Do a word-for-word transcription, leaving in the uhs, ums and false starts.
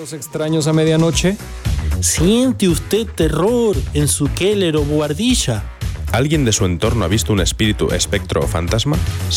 Los extraños a medianoche. ¿Siente usted terror en su keller o buhardilla? ¿Alguien de su entorno ha visto un espíritu, espectro o fantasma?